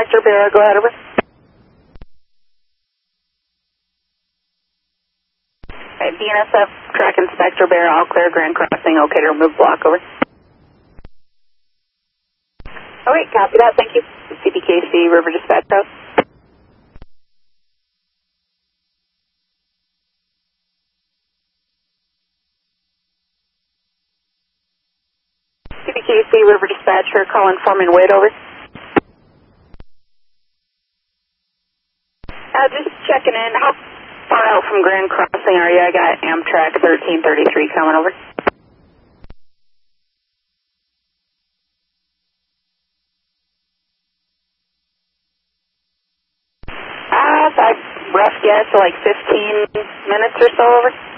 Inspector Barrow, go ahead, over. Okay, BNSF Track Inspector Barrow, all clear Grand Crossing, okay to remove block, over. Alright, copy that, thank you. CPKC River Dispatch House. CPKC River Dispatcher, call informant Wade, over. Just checking in. How far out from Grand Crossing are you? I got Amtrak 1333 coming over. I rough guess like 15 minutes or so over.